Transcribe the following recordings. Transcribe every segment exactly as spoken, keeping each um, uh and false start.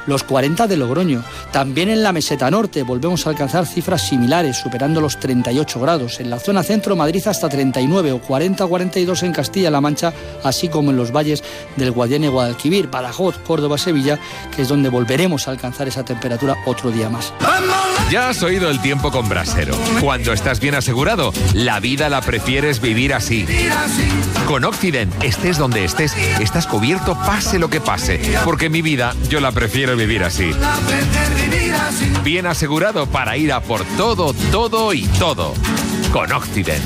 los cuarenta de Logroño. También en la meseta norte volvemos a alcanzar cifras similares, superando los treinta y ocho grados. En la zona centro, Madrid hasta treinta y nueve o cuarenta a cuarenta y dos en Castilla-La Mancha, así como en los valles del Guadiana y Guadalquivir, Badajoz, Córdoba, Sevilla, que es donde volveremos a alcanzar esa temperatura otro día más. Ya has oído el tiempo con Brasero. Cuando estás bien asegurado, la vida la prefieres vivir así. Con Occident, estés donde estés, estás cubierto pase lo que pase, porque mi vida yo la prefiero vivir así. Bien asegurado para ir a por todo, todo y todo. Con Occident.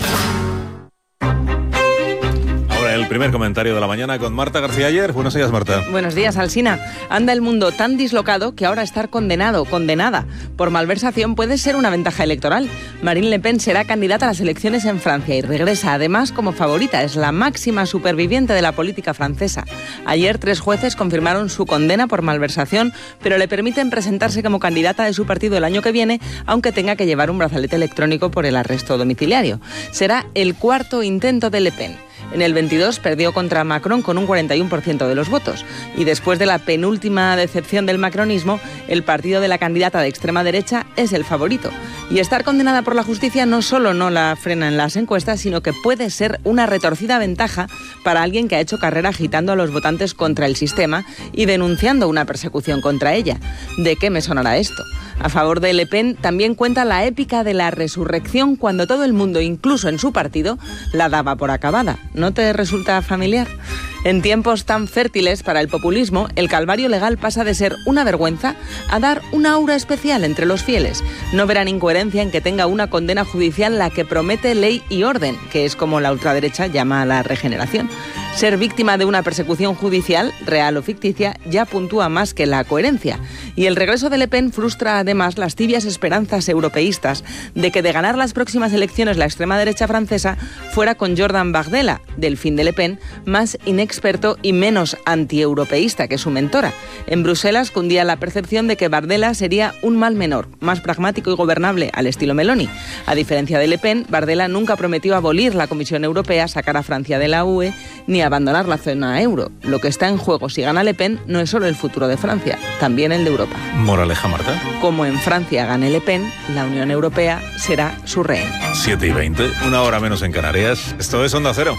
El primer comentario de la mañana con Marta García Ayer. Buenos días, Marta. Buenos días, Alsina. Anda el mundo tan dislocado que ahora estar condenado, condenada por malversación puede ser una ventaja electoral. Marine Le Pen será candidata a las elecciones en Francia y regresa además como favorita. Es la máxima superviviente de la política francesa. Ayer tres jueces confirmaron su condena por malversación, pero le permiten presentarse como candidata de su partido el año que viene, aunque tenga que llevar un brazalete electrónico por el arresto domiciliario. Será el cuarto intento de Le Pen. En el veintidós perdió contra Macron con un cuarenta y uno por ciento de los votos. Y después de la penúltima decepción del macronismo, el partido de la candidata de extrema derecha es el favorito. Y estar condenada por la justicia no solo no la frena en las encuestas, sino que puede ser una retorcida ventaja para alguien que ha hecho carrera agitando a los votantes contra el sistema y denunciando una persecución contra ella. ¿De qué me sonará esto? A favor de Le Pen también cuenta la épica de la resurrección cuando todo el mundo, incluso en su partido, la daba por acabada. ¿No te resulta familiar? En tiempos tan fértiles para el populismo, el calvario legal pasa de ser una vergüenza a dar una aura especial entre los fieles. No verán incoherencia en que tenga una condena judicial la que promete ley y orden, que es como la ultraderecha llama a la regeneración. Ser víctima de una persecución judicial, real o ficticia, ya puntúa más que la coherencia. Y el regreso de Le Pen frustra además las tibias esperanzas europeístas de que de ganar las próximas elecciones la extrema derecha francesa fuera con Jordan Bardella, delfín de Le Pen, más inexperto y menos antieuropeísta que su mentora. En Bruselas cundía la percepción de que Bardella sería un mal menor, más pragmático y gobernable al estilo Meloni. A diferencia de Le Pen, Bardella nunca prometió abolir la Comisión Europea, sacar a Francia de la U E, ni abandonar la zona euro. Lo que está en juego si gana Le Pen no es solo el futuro de Francia, también el de Europa. Moraleja, Marta. Como en Francia gane Le Pen, la Unión Europea será su rehén. siete y veinte, una hora menos en Canarias. Esto es Onda Cero.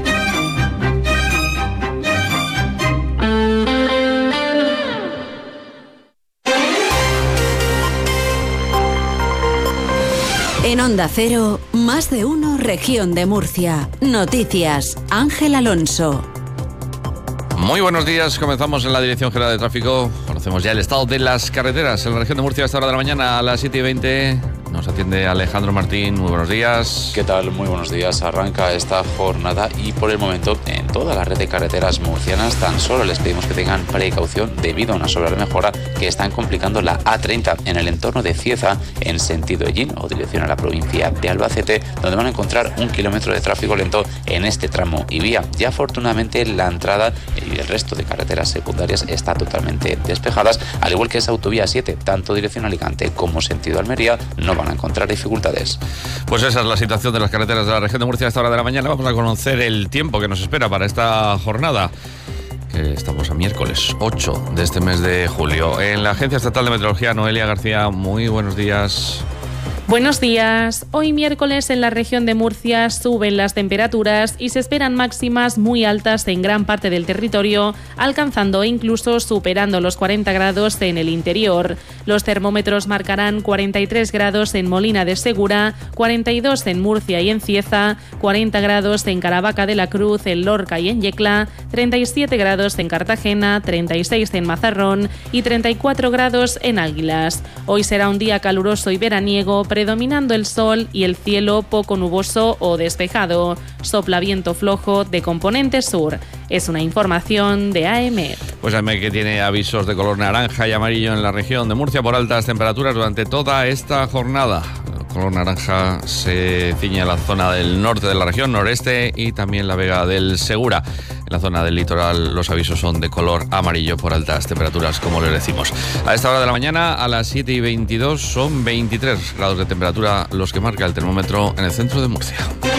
En Onda Cero, más de uno, región de Murcia. Noticias, Ángel Alonso. Muy buenos días, comenzamos en la Dirección General de Tráfico. Conocemos ya el estado de las carreteras en la región de Murcia a esta hora de la mañana a las siete y veinte. Nos atiende Alejandro Martín, muy buenos días. ¿Qué tal? Muy buenos días. Arranca esta jornada y por el momento en toda la red de carreteras murcianas tan solo les pedimos que tengan precaución debido a una sobremejora que están complicando la A treinta en el entorno de Cieza en sentido Ellín o dirección a la provincia de Albacete, donde van a encontrar un kilómetro de tráfico lento en este tramo y vía. Ya afortunadamente la entrada y el resto de carreteras secundarias están totalmente despejadas, al igual que esa autovía siete, tanto dirección Alicante como sentido Almería, no van a encontrar dificultades. Pues esa es la situación de las carreteras de la región de Murcia a esta hora de la mañana. Vamos a conocer el tiempo que nos espera para esta jornada, que estamos a miércoles ocho de este mes de julio. En la Agencia Estatal de Meteorología, Noelia García, muy buenos días. Buenos días. Hoy miércoles en la región de Murcia suben las temperaturas y se esperan máximas muy altas en gran parte del territorio, alcanzando e incluso superando los cuarenta grados en el interior. Los termómetros marcarán cuarenta y tres grados en Molina de Segura, cuarenta y dos en Murcia y en Cieza, cuarenta grados en Caravaca de la Cruz, en Lorca y en Yecla, treinta y siete grados en Cartagena, treinta y seis en Mazarrón y treinta y cuatro grados en Águilas. Hoy será un día caluroso y veraniego, predominando el sol y el cielo poco nuboso o despejado. Sopla viento flojo de componente sur. Es una información de A M E T. Pues A M E T que tiene avisos de color naranja y amarillo en la región de Murcia por altas temperaturas durante toda esta jornada. El color naranja se ciñe a la zona del norte de la región, noreste y también la Vega del Segura. En la zona del litoral los avisos son de color amarillo por altas temperaturas, como les decimos. A esta hora de la mañana, a las siete y veintidós, son veintitrés grados de temperatura los que marca el termómetro en el centro de Murcia.